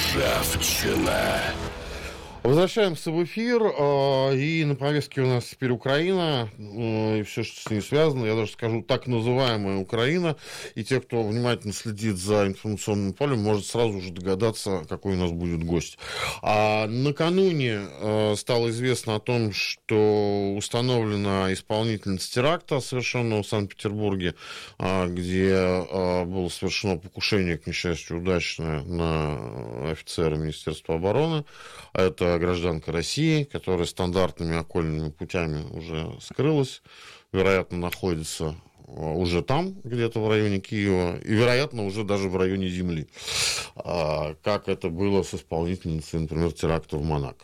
Ржавчина. Возвращаемся в эфир, и на повестке у нас теперь Украина, и все, что с ней связано, я даже скажу, так называемая Украина, и те, кто внимательно следит за информационным полем, может сразу же догадаться, какой у нас будет гость. Накануне стало известно о том, что установлена исполнительница теракта, совершенного в Санкт-Петербурге, где было совершено покушение, к несчастью, удачное на офицера Министерства обороны. Это гражданка России, которая стандартными окольными путями уже скрылась, вероятно, находится уже там, где-то в районе Киева, и, вероятно, уже даже в районе Земли, как это было с исполнительницей, например, теракта в Монако.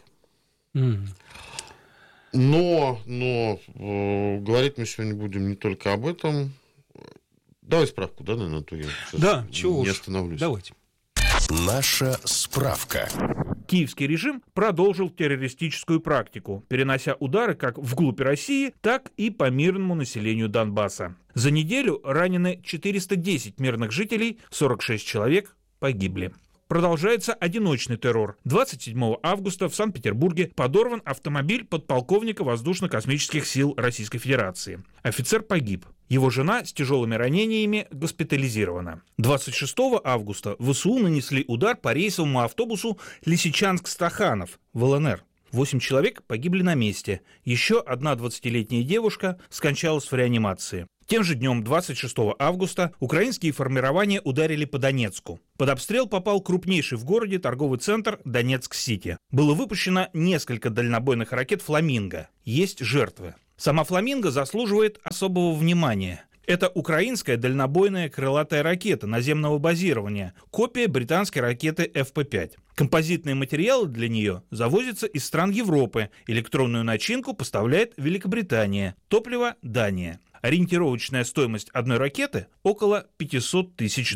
Но говорить мы сегодня будем не только об этом. Давай справку, да, наверное, то я не остановлюсь. Давайте. Наша справка. Киевский режим продолжил террористическую практику, перенося удары как вглубь России, так и по мирному населению Донбасса. За неделю ранены 410 мирных жителей, 46 человек погибли. Продолжается одиночный террор. 27 августа в Санкт-Петербурге подорван автомобиль подполковника воздушно-космических сил Российской Федерации. Офицер погиб. Его жена с тяжелыми ранениями госпитализирована. 26 августа ВСУ нанесли удар по рейсовому автобусу Лисичанск-Стаханов в ЛНР. 8 человек погибли на месте. Еще одна 20-летняя девушка скончалась в реанимации. Тем же днем, 26 августа, украинские формирования ударили по Донецку. Под обстрел попал крупнейший в городе торговый центр Донецк-Сити. Было выпущено несколько дальнобойных ракет «Фламинго». Есть жертвы. Сама «Фламинго» заслуживает особого внимания. Это украинская дальнобойная крылатая ракета наземного базирования, копия британской ракеты ФП-5. Композитные материалы для нее завозятся из стран Европы, электронную начинку поставляет Великобритания, топливо – Дания. Ориентировочная стоимость одной ракеты – около $500 тысяч.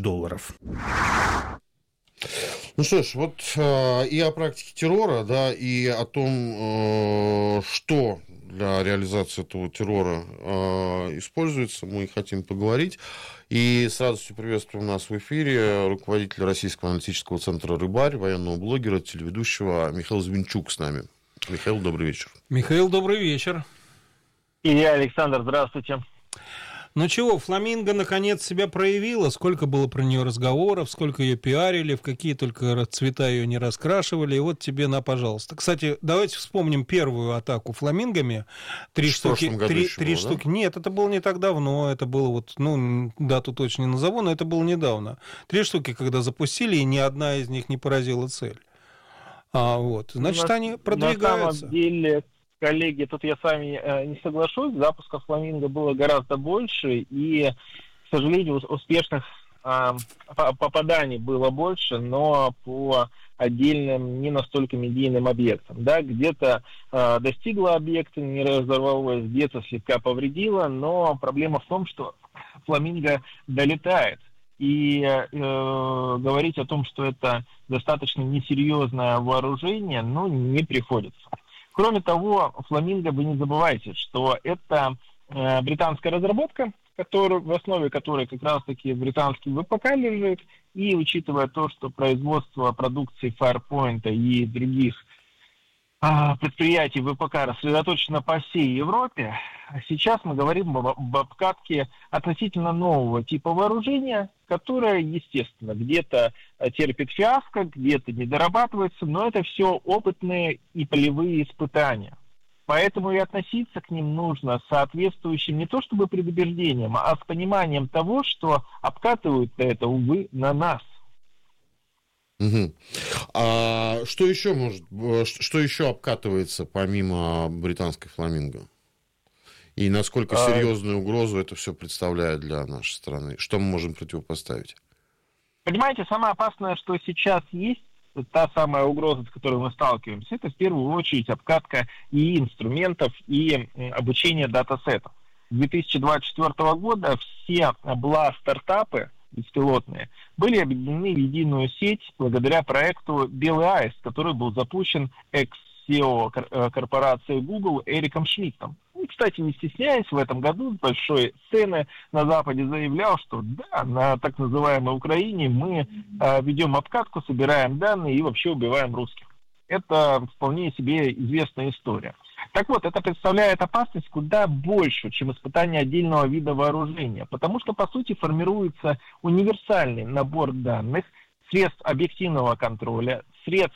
Ну что ж, вот и о практике террора, да, и о том, что для реализации этого террора используется, мы хотим поговорить. И с радостью приветствуем нас в эфире руководителя Российского аналитического центра «Рыбарь», военного блогера, телеведущего Михаил Звинчук с нами. Михаил, добрый вечер. Михаил, добрый вечер. И я, Александр, здравствуйте. Ну чего, «Фламинго» наконец себя проявила, сколько было про нее разговоров, сколько ее пиарили, в какие только цвета ее не раскрашивали, и вот тебе на, пожалуйста. Кстати, давайте вспомним первую атаку «Фламингами». Три штуки. Нет, это было не так давно, это было вот, дату точно не назову, но это было недавно. 3 штуки, когда запустили, и ни одна из них не поразила цель. Значит, они продвигаются. На самом деле... Коллеги, тут я с вами не соглашусь, запусков «Фламинго» было гораздо больше, и, к сожалению, успешных попаданий было больше, но по отдельным, не настолько медийным объектам. Да, где-то достигла объекта, не разорвалась, где-то слегка повредила, но проблема в том, что «Фламинго» долетает. И говорить о том, что это достаточно несерьезное вооружение, не приходится. Кроме того, «Фламинго», вы не забывайте, что это британская разработка, в основе которой как раз-таки британский ВПК лежит, и учитывая то, что производство продукции Firepoint и других предприятий ВПК рассредоточено по всей Европе, сейчас мы говорим об обкатке относительно нового типа вооружения, которое, естественно, где-то терпит фиаско, где-то не дорабатывается, но это все опытные и полевые испытания. Поэтому и относиться к ним нужно соответствующим не то чтобы предубеждением, а с пониманием того, что обкатывают это, увы, на нас. Угу. А что еще обкатывается помимо британской «Фламинго»? И насколько серьезную угрозу это все представляет для нашей страны? Что мы можем противопоставить? Понимаете, самое опасное, что сейчас есть, та самая угроза, с которой мы сталкиваемся, это в первую очередь обкатка и инструментов, и обучение датасетов. С 2024 года все стартапы беспилотные были объединены в единую сеть благодаря проекту «Белый аист», который был запущен экс-CEO корпорации Google Эриком Шмидтом. кстати, не стесняясь, в этом году с большой сцены на Западе заявлял, что да, на так называемой Украине мы ведем обкатку, собираем данные и вообще убиваем русских. Это вполне себе известная история. Так вот, это представляет опасность куда больше, чем испытание отдельного вида вооружения, потому что, по сути, формируется универсальный набор данных, средств объективного контроля, средств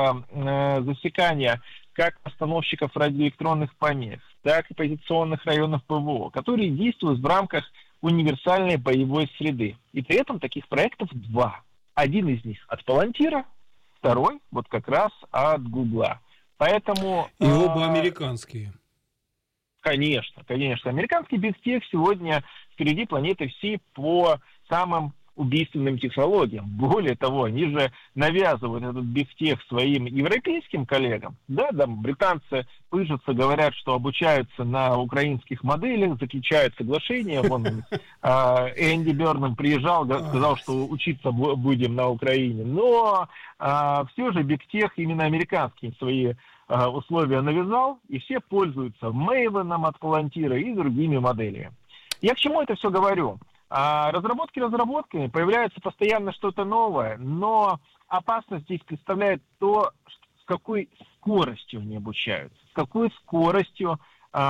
засекания как постановщиков радиоэлектронных помех, так и позиционных районов ПВО, которые действуют в рамках универсальной боевой среды. И при этом таких проектов два. Один из них от Палантира, второй вот как раз от Гугла. Поэтому... И оба американские. Конечно. Американский бигтех сегодня впереди планеты всей по самым убийственным технологиям. Более того, они же навязывают этот бигтех своим европейским коллегам. Да, там британцы пыжатся, говорят, что обучаются на украинских моделях, заключают соглашения. Вон Энди Бернам приезжал, сказал, что учиться будем на Украине. Но все же бигтех именно американские свои условия навязал, и все пользуются Maven от Palantir и другими моделями. Я к чему это все говорю? Разработки разработками, появляется постоянно что-то новое, но опасность здесь представляет то, с какой скоростью они обучаются, с какой скоростью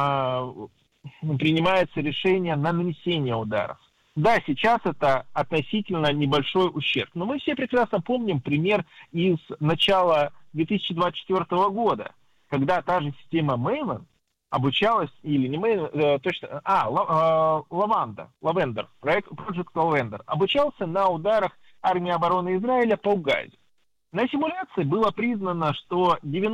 принимается решение на нанесение ударов. Да, сейчас это относительно небольшой ущерб, но мы все прекрасно помним пример из начала 2024 года, когда та же система Maven обучалась, или не Maven, точно, Lavender, проект Project Lavender, обучался на ударах армии обороны Израиля по Газе. На симуляции было признано, что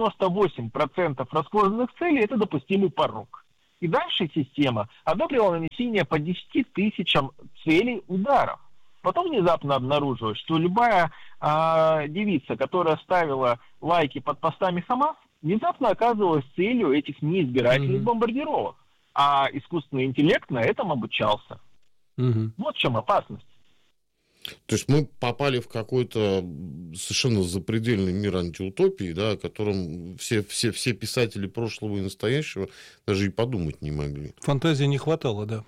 98% распознанных целей – это допустимый порог. И дальше система одобрила нанесение по 10 тысячам целей ударов. Потом внезапно обнаружилось, что любая девица, которая ставила лайки под постами Хамас, внезапно оказывалась целью этих неизбирательных бомбардировок. А искусственный интеллект на этом обучался. Вот в чем опасность. То есть мы попали в какой-то совершенно запредельный мир антиутопии, да, о котором все писатели прошлого и настоящего даже и подумать не могли. Фантазии не хватало, да.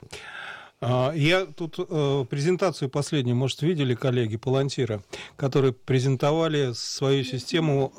Я тут презентацию последнюю, может, видели коллеги Палантира, которые презентовали свою систему,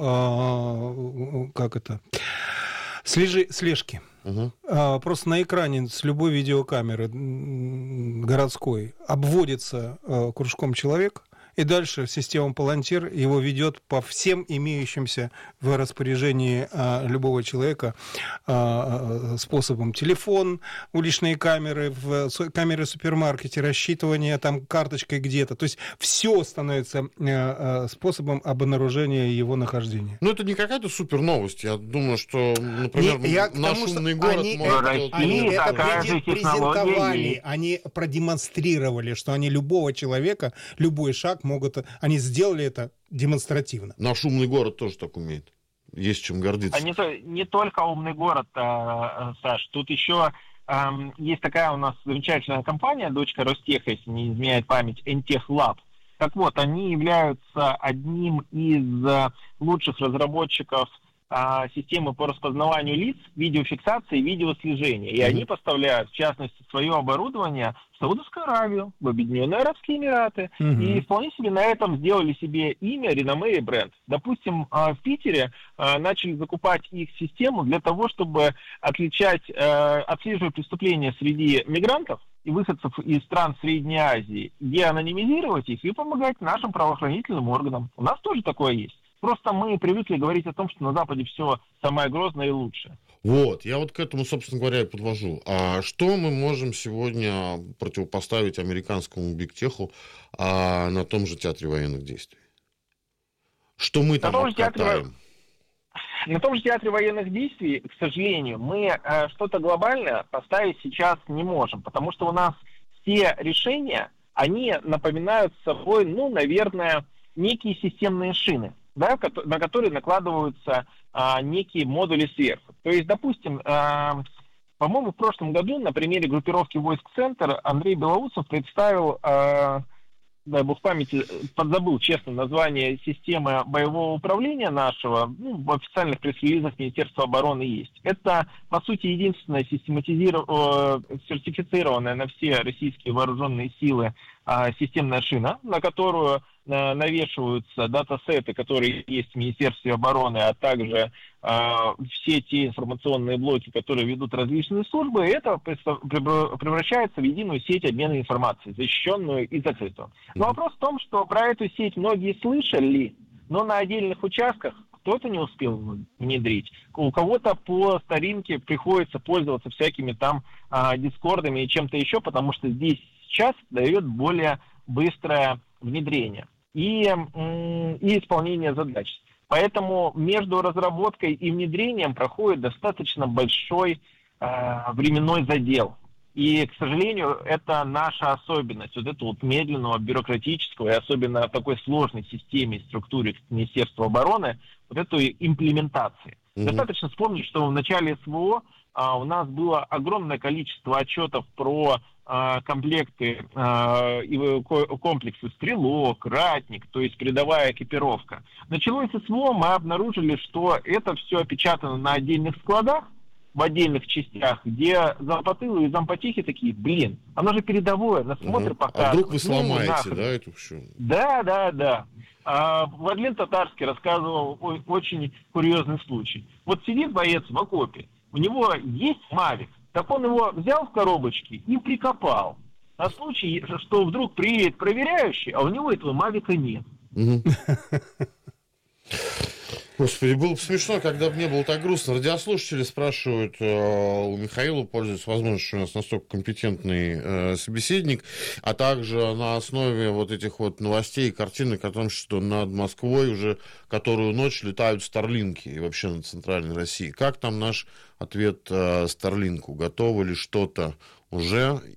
слежки. Просто на экране с любой видеокамеры городской обводится кружком человек, и дальше система Palantir его ведет по всем имеющимся в распоряжении любого человека способам: телефон, уличные камеры, камеры в супермаркете, рассчитывание там карточкой где-то. То есть все становится способом обнаружения его нахождения. Ну, это не какая-то супер новость. Я думаю, что, например, наш умный город они это презентовали, они продемонстрировали, что они любого человека, любой шаг могут... Они сделали это демонстративно. Наш умный город тоже так умеет. Есть чем гордиться. Не только умный город, Саш. Тут еще есть такая у нас замечательная компания, дочка Ростеха, если не изменяет память, Entech Lab. Так вот, они являются одним из лучших разработчиков системы по распознаванию лиц, видеофиксации и видеослежения. И они поставляют, в частности, свое оборудование в Саудовскую Аравию, в Объединенные Арабские Эмираты. И вполне себе на этом сделали себе имя, реноме и бренд. Допустим, в Питере начали закупать их систему для того, чтобы отслеживать преступления среди мигрантов и выходцев из стран Средней Азии, деанонимизировать их и помогать нашим правоохранительным органам. У нас тоже такое есть. Просто мы привыкли говорить о том, что на Западе все самое грозное и лучшее. Вот, я вот к этому, собственно говоря, и подвожу. А что мы можем сегодня противопоставить американскому бигтеху на том же театре военных действий? Что мы там обкатаем? На том же театре военных действий, к сожалению, мы что-то глобальное поставить сейчас не можем, потому что у нас все решения, они напоминают собой, наверное, некие системные шины, да, на которые накладываются некие модули сверху. То есть, допустим, по-моему, в прошлом году на примере группировки войск «Центр» Андрей Белоусов представил дай бог памяти, подзабыл, честно, название системы боевого управления нашего, в официальных пресс-релизах Министерства обороны есть. Это, по сути, единственная сертифицированная на все российские вооруженные силы системная шина, на которую навешиваются датасеты, которые есть в Министерстве обороны, а также все те информационные блоки, которые ведут различные службы, и это превращается в единую сеть обмена информацией, защищенную и закрытую. Но вопрос в том, что про эту сеть многие слышали, но на отдельных участках кто-то не успел внедрить. У кого-то по старинке приходится пользоваться всякими там дискордами и чем-то еще, потому что здесь сейчас дает более быстрое внедрение и исполнение задач. Поэтому между разработкой и внедрением проходит достаточно большой временной задел. И, к сожалению, это наша особенность, вот этого вот медленного, бюрократического, и особенно в такой сложной системе и структуре, как Министерство обороны, вот этой имплементации. Достаточно вспомнить, что в начале СВО у нас было огромное количество отчетов про комплекты и комплексы «Стрелок», «Ратник», то есть передовая экипировка. Началось СВО, мы обнаружили, что это все опечатано на отдельных складах, в отдельных частях, где зампотылы и зампотихи такие, оно же передовое, на смотр показывает. А вдруг вы сломаете, эту всю? Да. Владлен Татарский рассказывал очень курьезный случай. Вот сидит боец в окопе, у него есть мавик, так он его взял в коробочке и прикопал. На случай, что вдруг приедет проверяющий, а у него этого мавика нет. Господи, было бы смешно, когда бы не было так грустно. Радиослушатели спрашивают у Михаила, пользуясь возможностью, у нас настолько компетентный собеседник, а также на основе вот этих вот новостей и картинок о том, что над Москвой уже которую ночь летают старлинки и вообще над центральной Россией. Как там наш ответ Старлинку? Готово ли что-то уже